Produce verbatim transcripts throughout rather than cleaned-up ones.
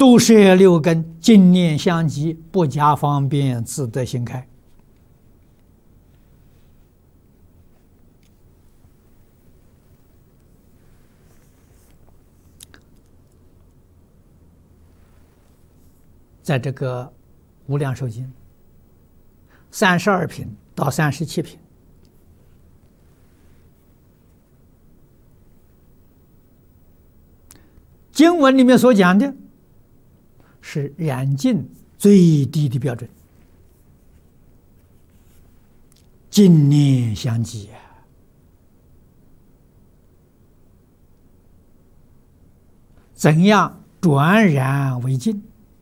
度摄六根，净念相继，不假方便，自得心开。在这个无量寿经三十二品到三十七品，经文里面所讲的是染净最低的标准，净念相继啊！怎样转染为净？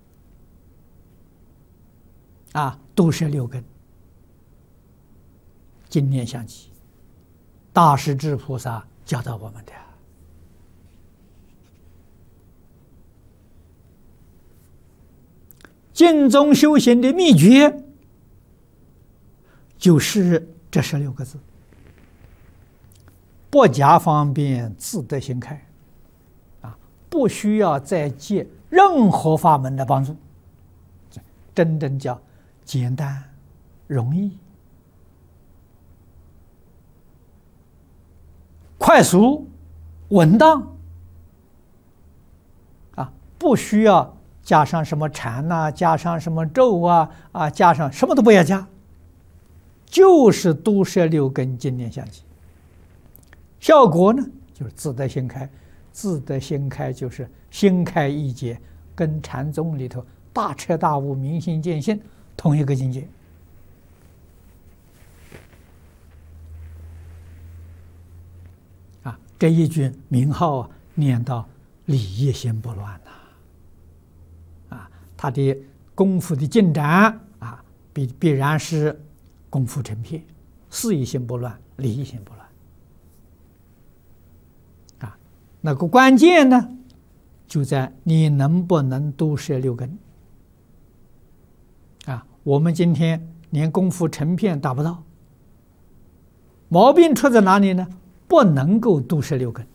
啊，度摄六根，净念相继，大势至菩萨教导我们的。净宗修行的秘诀，就是这十六个字：不假方便，自得心开。啊，不需要再借任何法门的帮助，真正叫简单、容易、快速、稳当。啊，不需要加上什么禅呐、啊，加上什么咒啊，啊，加上什么都不要加，就是度摄六根，净念相继。效果呢，就是自得心开。自得心开就是心开意解，跟禅宗里头大彻大悟、明心见性同一个境界。啊，这一句名号啊，念到理业心不乱呐。啊，他的功夫的进展啊，必必然是功夫成片，事业心不乱，理业心不乱。啊，那个关键呢，就在你能不能度摄六根。啊，我们今天连功夫成片达不到，毛病出在哪里呢？不能够度摄六根。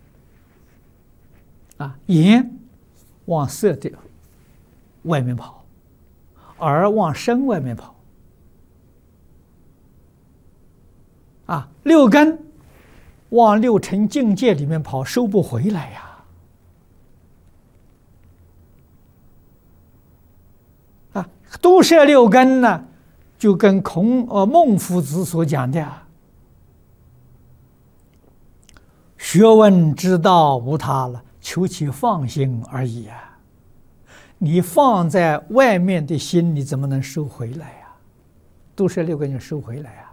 啊，眼往色的外面跑，耳往身外面跑。啊，六根往六尘境界里面跑，收不回来呀。啊，度摄六根呢，就跟孔呃孟夫子所讲的啊，学问之道无他了，求其放心而已啊。你放在外面的心，你怎么能收回来呀？度摄六根就收回来啊！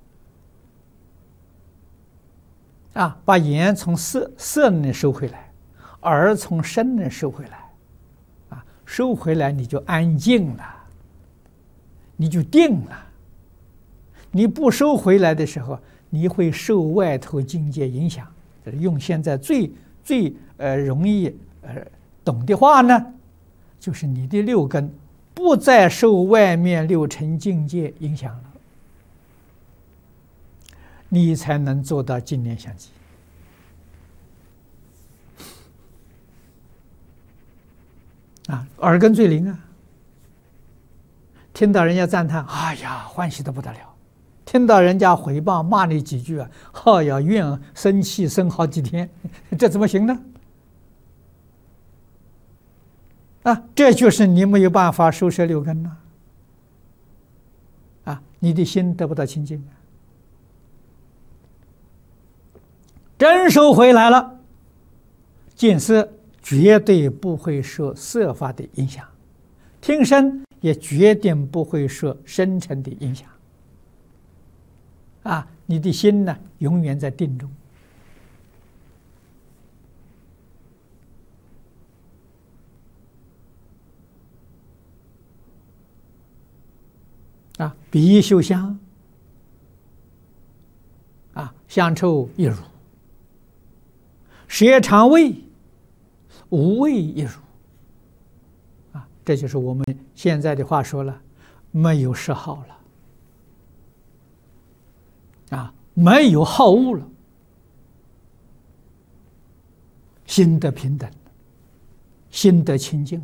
啊，把眼从色色那收回来，耳从身那收回来，啊，收回来你就安静了，你就定了。你不收回来的时候，你会受外头境界影响。用现在最最呃容易呃懂的话呢，就是你的六根不再受外面六尘境界影响了，你才能做到净念相继。啊，耳根最灵啊！听到人家赞叹，哎呀，欢喜得不得了；听到人家诽谤骂你几句啊，哎呀，怨生气生好几天，这怎么行呢？啊，这就是你没有办法收摄六根呐！啊，你的心得不到清净啊！真收回来了，见色绝对不会受色法的影响，听声也决定不会受深沉的影响。啊，你的心呢，永远在定中。啊，鼻嗅香，啊，香臭一如；舌尝味，无味一如。啊，这就是我们现在的话说了，没有嗜好了，啊，没有好恶了，心得平等，心得清净。